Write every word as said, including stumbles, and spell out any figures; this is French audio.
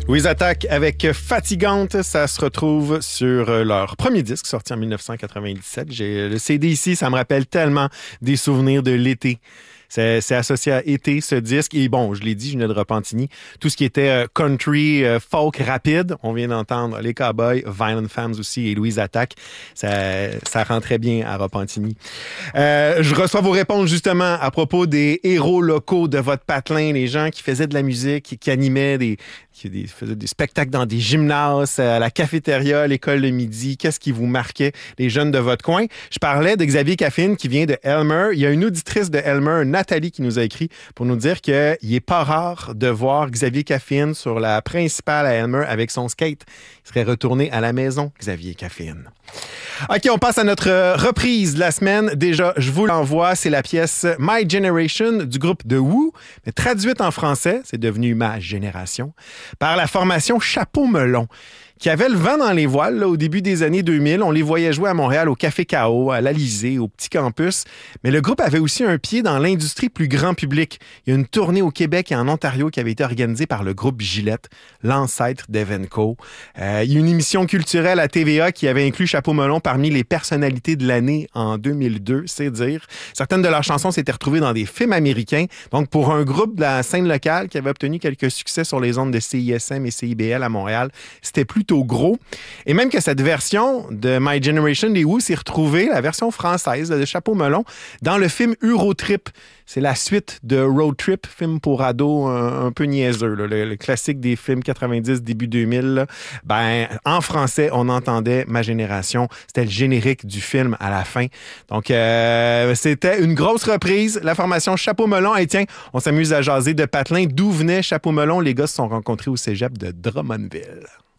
Louise Attaque avec Fatigante, ça se retrouve sur leur premier disque sorti en dix-neuf cent quatre-vingt-dix-sept. J'ai le C D ici, ça me rappelle tellement des souvenirs de l'été. C'est, c'est associé à été, ce disque. Et bon, je l'ai dit, je venais de Repentigny. Tout ce qui était euh, country, euh, folk rapide, on vient d'entendre les Cowboys, Violent Femmes aussi et Louise Attaque. Ça, ça rentrait bien à Repentigny. Euh, je reçois vos réponses justement à propos des héros locaux de votre patelin, les gens qui faisaient de la musique, qui, qui animaient des, qui des, faisaient des spectacles dans des gymnases, à la cafétéria, à l'école de midi. Qu'est-ce qui vous marquait, les jeunes de votre coin? Je parlais de Xavier Caffine qui vient de Elmer. Il y a une auditrice de Elmer, Nathalie, qui nous a écrit pour nous dire qu'il n'est pas rare de voir Xavier Caffine sur la principale à Elmer avec son skate. Il serait retourné à la maison, Xavier Caffine. OK, on passe à notre reprise de la semaine. Déjà, je vous l'envoie, c'est la pièce My Generation du groupe The Who, mais traduite en français, c'est devenu Ma Génération, par la formation Chapeau Melon, qui avait le vent dans les voiles là, au début des années deux mille. On les voyait jouer à Montréal au Café K O, à l'Alizé, au Petit Campus. Mais le groupe avait aussi un pied dans l'industrie plus grand public. Il y a une tournée au Québec et en Ontario qui avait été organisée par le groupe Gillette, l'ancêtre d'Evenco. Euh, il y a une émission culturelle à T V A qui avait inclus Chapeau Melon parmi les personnalités de l'année en deux mille deux, c'est dire. Certaines de leurs chansons s'étaient retrouvées dans des films américains. Donc, pour un groupe de la scène locale qui avait obtenu quelques succès sur les ondes de C I S M et C I B L à Montréal, c'était plutôt gros. Et même que cette version de My Generation des Who s'est retrouvée, la version française de Chapeau Melon, dans le film Eurotrip. C'est la suite de Road Trip, film pour ados un, un peu niaiseux, là, le, le classique des films quatre-vingt-dix, début deux mille. Là. Ben, en français, on entendait Ma Génération. C'était le générique du film à la fin. Donc, euh, c'était une grosse reprise. La formation Chapeau Melon. Et tiens, on s'amuse à jaser de patelin. D'où venait Chapeau Melon? Les gars se sont rencontrés au cégep de Drummondville.